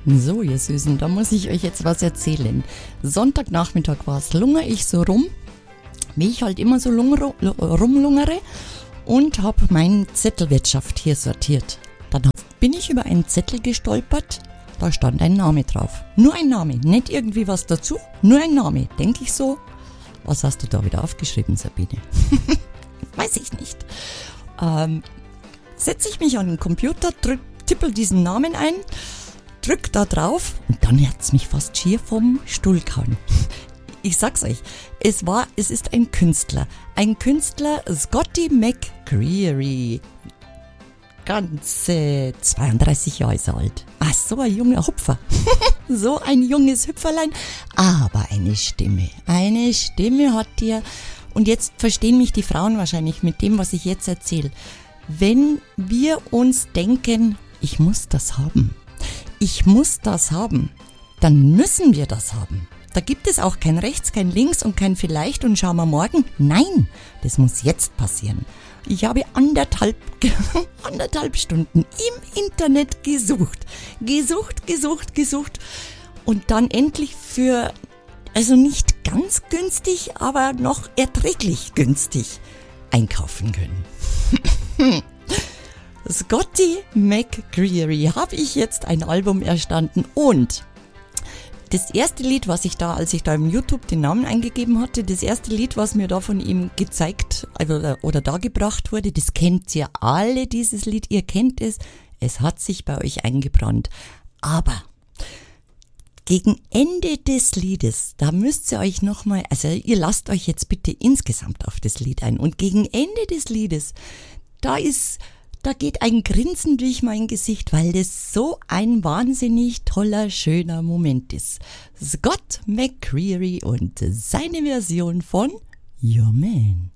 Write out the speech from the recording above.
So, ihr Süßen, da muss ich euch jetzt was erzählen. Sonntagnachmittag war es, lungere ich so rum, wie ich halt immer so rumlungere, und habe meine Zettelwirtschaft hier sortiert. Dann bin ich über einen Zettel gestolpert, da stand ein Name drauf. Nur ein Name, nicht irgendwie was dazu, nur ein Name. Denke ich so, was hast du da wieder aufgeschrieben, Sabine? Weiß ich nicht. Setze ich mich an den Computer, tippel diesen Namen ein, drück da drauf und dann hat's mich fast schier vom Stuhl gehauen. Ich sag's euch, es ist ein Künstler, Scotty McCreery. Ganze 32 Jahre ist er alt. Ach, so ein junger Hupfer. So ein junges Hüpferlein. Aber eine Stimme hat der. Und jetzt verstehen mich die Frauen wahrscheinlich mit dem, was ich jetzt erzähle. Wenn wir uns denken, ich muss das haben, dann müssen wir das haben. Da gibt es auch kein Rechts, kein Links und kein Vielleicht und schauen wir morgen. Nein, das muss jetzt passieren. Ich habe anderthalb Stunden im Internet gesucht und dann endlich für, also nicht ganz günstig, aber noch erträglich günstig einkaufen können. Scotty McCreery habe ich jetzt ein Album erstanden und das erste Lied, was ich da, als ich da im YouTube den Namen eingegeben hatte, das erste Lied, was mir da von ihm gezeigt oder dargebracht wurde, das kennt ihr alle, dieses Lied, ihr kennt es, es hat sich bei euch eingebrannt. Aber gegen Ende des Liedes, da müsst ihr euch nochmal, also ihr lasst euch jetzt bitte insgesamt auf das Lied ein und gegen Ende des Liedes, da geht ein Grinsen durch mein Gesicht, weil das so ein wahnsinnig toller, schöner Moment ist. Scott McCreery und seine Version von Your Man.